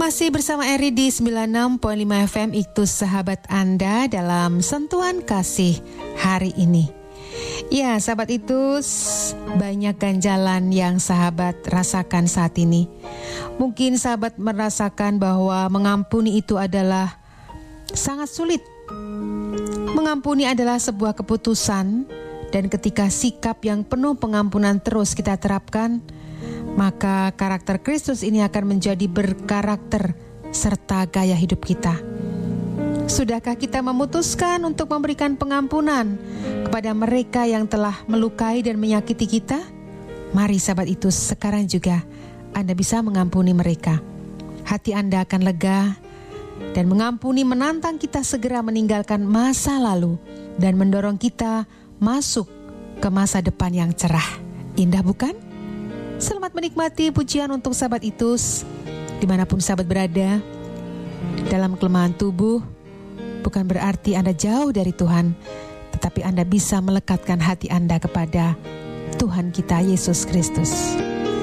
Masih bersama Eri di 96.5 FM Iktus Sahabat Anda dalam Sentuhan Kasih hari ini. Ya, sahabat Iktus, banyak ganjalan yang sahabat rasakan saat ini. Mungkin sahabat merasakan bahwa mengampuni itu adalah sangat sulit. Mengampuni adalah sebuah keputusan, dan ketika sikap yang penuh pengampunan terus kita terapkan, maka karakter Kristus ini akan menjadi berkarakter serta gaya hidup kita. Sudahkah kita memutuskan untuk memberikan pengampunan kepada mereka yang telah melukai dan menyakiti kita? Mari sahabat itu, sekarang juga Anda bisa mengampuni mereka. Hati Anda akan lega, dan mengampuni menantang kita segera meninggalkan masa lalu dan mendorong kita masuk ke masa depan yang cerah. Indah bukan? Selamat menikmati pujian untuk sahabat Itus dimanapun sahabat berada. Dalam kelemahan tubuh bukan berarti Anda jauh dari Tuhan, tetapi Anda bisa melekatkan hati Anda kepada Tuhan kita Yesus Kristus.